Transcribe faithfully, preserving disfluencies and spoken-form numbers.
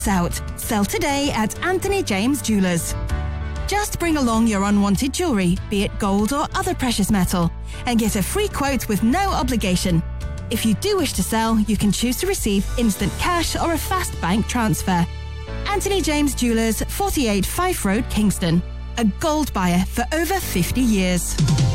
out. Sell today at Anthony James Jewelers. Just bring along your unwanted jewellery, be it gold or other precious metal, and get a free quote with no obligation. If you do wish to sell, you can choose to receive instant cash or a fast bank transfer. Anthony James Jewelers, forty-eight Fife Road, Kingston. A gold buyer for over fifty years.